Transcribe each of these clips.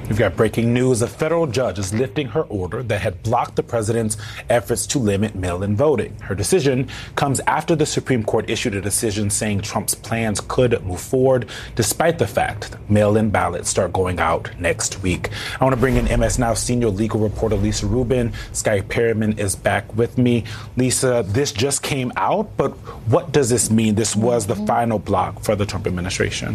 We've got breaking news. A federal judge is lifting her order that had blocked the president's efforts to limit mail-in voting. Her decision comes after the Supreme Court issued a decision saying Trump's plans could move forward, despite the fact that mail-in ballots start going out next week. I want to bring in MS Now senior legal reporter Lisa Rubin. Sky Perryman is back with me. Lisa, this just came out, but what does this mean? This was the final block for the Trump administration.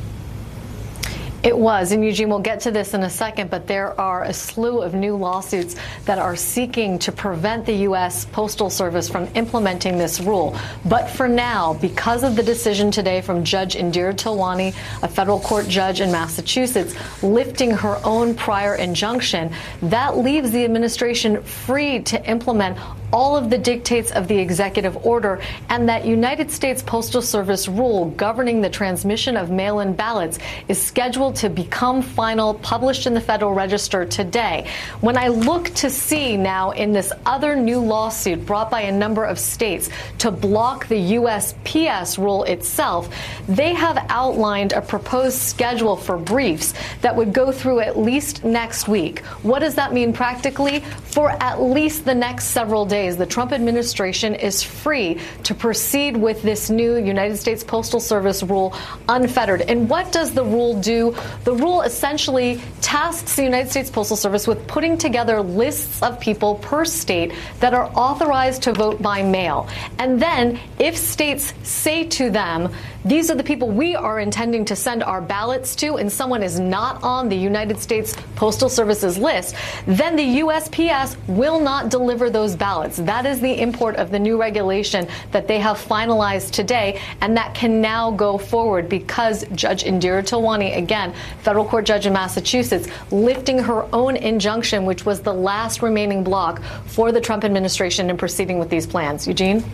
It was, and Eugene, we'll get to this in a second, but there are a slew of new lawsuits that are seeking to prevent the U.S. Postal Service from implementing this rule. But for now, because of the decision today from Judge Indira Tilwani, a federal court judge in Massachusetts, lifting her own prior injunction, that leaves the administration free to implement all of the dictates of the executive order, and that United States Postal Service rule governing the transmission of mail-in ballots is scheduled to become final, published in the Federal Register today. When I look to see now in this other new lawsuit brought by a number of states to block the USPS rule itself, they have outlined a proposed schedule for briefs that would go through at least next week. What does that mean practically? For at least the next several days, the Trump administration is free to proceed with this new United States Postal Service rule unfettered. And what does the rule do? The rule essentially tasks the United States Postal Service with putting together lists of people per state that are authorized to vote by mail. And then if states say to them, these are the people we are intending to send our ballots to, and someone is not on the United States Postal Service's list, then the USPS will not deliver those ballots. That is the import of the new regulation that they have finalized today, and that can now go forward because Judge Indira Tilwani, again, federal court judge in Massachusetts, lifting her own injunction, which was the last remaining block for the Trump administration in proceeding with these plans. Eugene?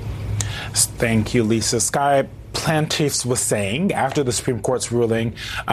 Thank you, Lisa. Sky, plaintiffs was saying after the Supreme Court's ruling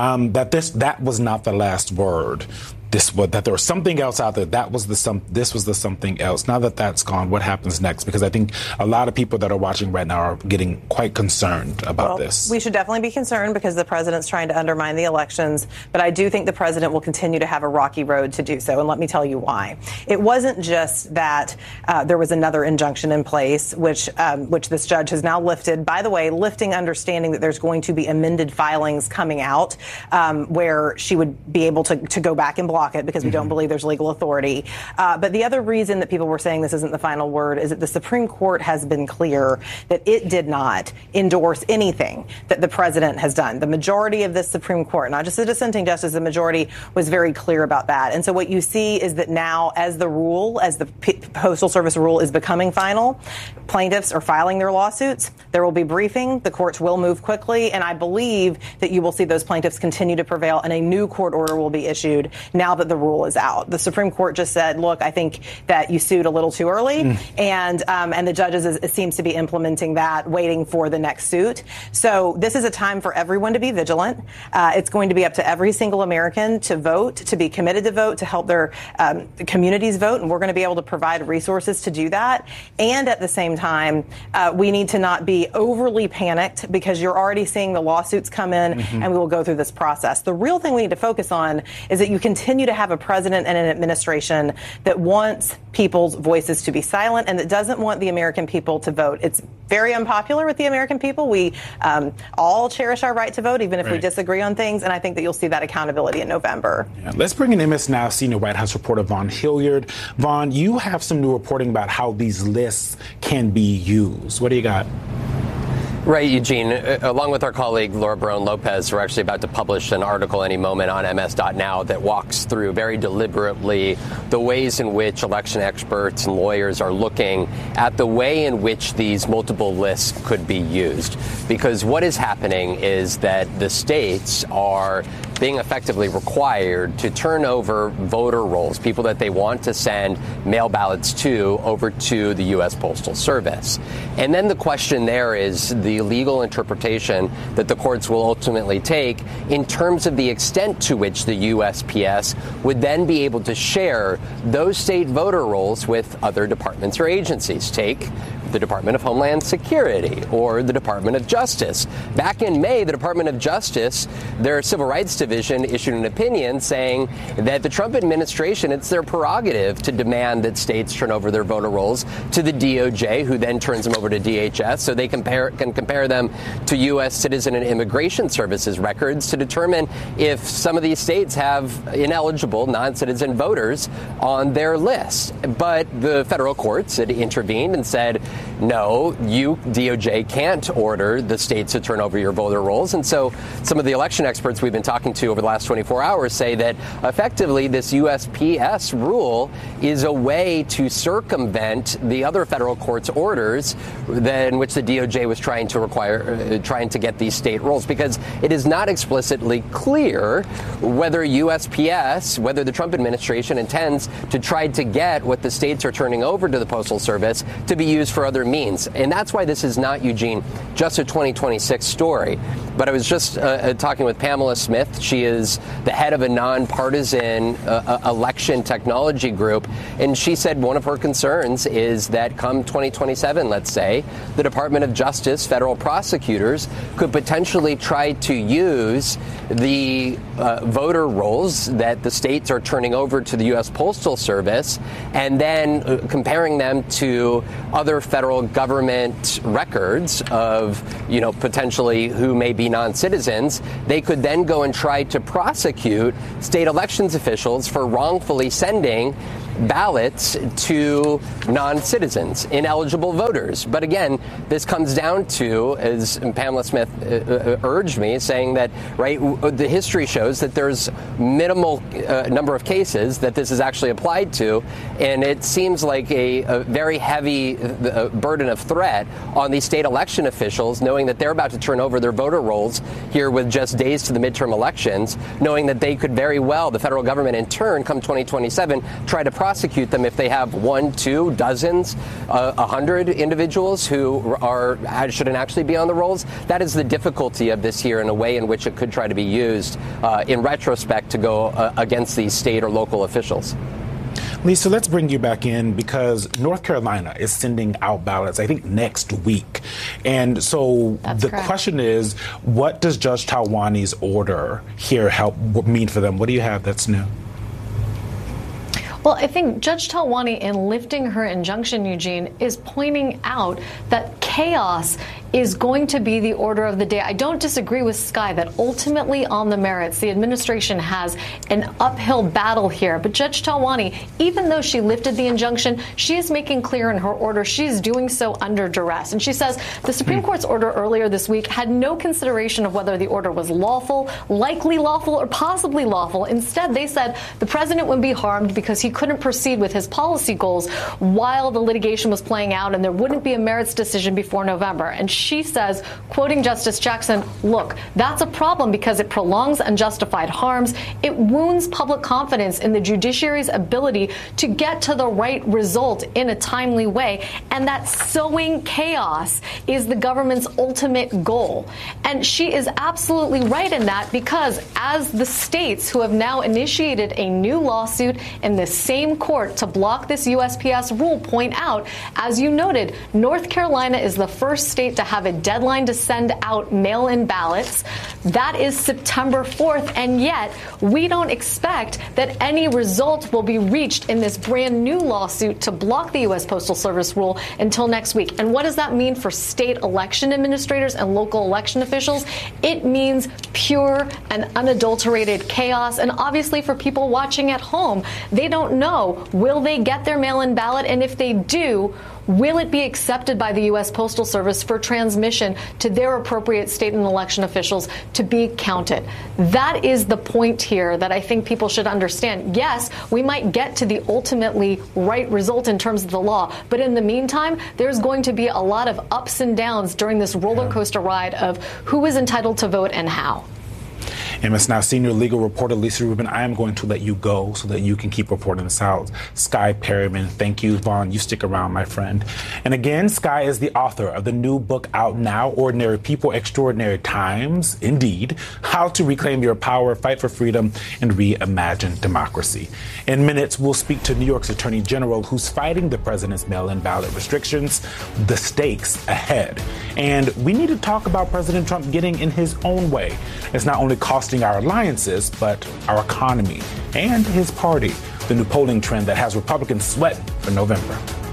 that was not the last word. That there was something else out there. This was the something else. Now that that's gone, what happens next? Because I think a lot of people that are watching right now are getting quite concerned about this. We should definitely be concerned because the president's trying to undermine the elections. But I do think the president will continue to have a rocky road to do so. And let me tell you why. It wasn't just that there was another injunction in place, which this judge has now lifted. By the way, lifting understanding that there's going to be amended filings coming out where she would be able to go back and block it because we don't believe there's legal authority. But the other reason that people were saying this isn't the final word is that the Supreme Court has been clear that it did not endorse anything that the president has done. The majority of this Supreme Court, not just the dissenting justice, the majority was very clear about that. And so what you see is that now as the Postal Service rule is becoming final, plaintiffs are filing their lawsuits. There will be briefing. The courts will move quickly. And I believe that you will see those plaintiffs continue to prevail and a new court order will be issued now that the rule is out. The Supreme Court just said, look, I think that you sued a little too early. And the judges it seems to be implementing that, waiting for the next suit. So this is a time for everyone to be vigilant. It's going to be up to every single American to vote, to be committed to vote, to help their communities vote. And we're going to be able to provide resources to do that. And at the same time, we need to not be overly panicked because you're already seeing the lawsuits come in and we will go through this process. The real thing we need to focus on is that you continue to have a president and an administration that wants people's voices to be silent and that doesn't want the American people to vote. It's very unpopular with the American people. We all cherish our right to vote, even if we disagree on things. And I think that you'll see that accountability in November. Yeah. Let's bring in MS Now senior White House reporter Vaughn Hilliard. Vaughn, you have some new reporting about how these lists can be used. What do you got? Right, Eugene. Along with our colleague Laura Barone-Lopez, we're actually about to publish an article any moment on ms.now that walks through very deliberately the ways in which election experts and lawyers are looking at the way in which these multiple lists could be used. Because what is happening is that the states are being effectively required to turn over voter rolls, people that they want to send mail ballots to, over to the U.S. Postal Service. And then the question there is the legal interpretation that the courts will ultimately take in terms of the extent to which the USPS would then be able to share those state voter rolls with other departments or agencies. Take the Department of Homeland Security or the Department of Justice. Back in May, the Department of Justice, their Civil Rights Division, issued an opinion saying that the Trump administration, it's their prerogative to demand that states turn over their voter rolls to the DOJ, who then turns them over to DHS, so they can compare them to U.S. Citizen and Immigration Services records to determine if some of these states have ineligible non-citizen voters on their list. But the federal courts had intervened and said, no, DOJ, can't order the states to turn over your voter rolls. And so some of the election experts we've been talking to over the last 24 hours say that effectively this USPS rule is a way to circumvent the other federal court's orders in which the DOJ was trying to get these state rolls, because it is not explicitly clear whether USPS, whether the Trump administration intends to try to get what the states are turning over to the Postal Service to be used for other means. And that's why this is not, Eugene, just a 2026 story. But I was just talking with Pamela Smith. She is the head of a nonpartisan election technology group. And she said one of her concerns is that come 2027, let's say, the Department of Justice, federal prosecutors could potentially try to use the voter rolls that the states are turning over to the U.S. Postal Service and then comparing them to other federal government records of, potentially who may be non-citizens. They could then go and try to prosecute state elections officials for wrongfully sending ballots to non-citizens, ineligible voters. But again, this comes down to, as Pamela Smith urged me, saying that, the history shows that there's minimal number of cases that this is actually applied to, and it seems like a very heavy burden of threat on these state election officials, knowing that they're about to turn over their voter rolls here with just days to the midterm elections, knowing that they could very well, the federal government in turn, come 2027, try to prosecute them if they have 1, 2, dozens, 100 individuals who shouldn't actually be on the rolls. That is the difficulty of this here, in a way in which it could try to be used in retrospect to go against these state or local officials. Lisa, let's bring you back in, because North Carolina is sending out ballots, I think, next week. And so the question is, what does Judge Talwani's order here mean for them? What do you have that's new? Well, I think Judge Talwani, in lifting her injunction, Eugene, is pointing out that chaos is going to be the order of the day. I don't disagree with Sky that ultimately on the merits, the administration has an uphill battle here. But Judge Talwani, even though she lifted the injunction, she is making clear in her order she's doing so under duress. And she says the Supreme Court's order earlier this week had no consideration of whether the order was lawful, likely lawful, or possibly lawful. Instead, they said the president would be harmed because he couldn't proceed with his policy goals while the litigation was playing out, and there wouldn't be a merits decision before November. And she says, quoting Justice Jackson, look, that's a problem because it prolongs unjustified harms. It wounds public confidence in the judiciary's ability to get to the right result in a timely way, and that sowing chaos is the government's ultimate goal. And she is absolutely right in that, because as the states who have now initiated a new lawsuit in the same court to block this USPS rule point out, as you noted, North Carolina is the first state to have a deadline to send out mail-in ballots. That is September 4th, and yet we don't expect that any result will be reached in this brand new lawsuit to block the U.S. Postal Service rule until next week. And what does that mean for state election administrators and local election officials? It means pure and unadulterated chaos. And obviously for people watching at home, they don't know, will they get their mail-in ballot? And if they do, will it be accepted by the U.S. Postal Service for transmission to their appropriate state and election officials to be counted? That is the point here that I think people should understand. Yes, we might get to the ultimately right result in terms of the law, but in the meantime, there's going to be a lot of ups and downs during this roller coaster ride of who is entitled to vote and how. MS Now senior legal reporter Lisa Rubin, I am going to let you go so that you can keep reporting this out. Skye Perryman, thank you. Vaughn, you stick around, my friend. And again, Skye is the author of the new book out now, Ordinary People, Extraordinary Times. Indeed, How to Reclaim Your Power, Fight for Freedom, and Reimagine Democracy. In minutes, we'll speak to New York's Attorney General, who's fighting the president's mail-in ballot restrictions, the stakes ahead. And we need to talk about President Trump getting in his own way. It's not only costing our alliances, but our economy and his party, the new polling trend that has Republicans sweating for November.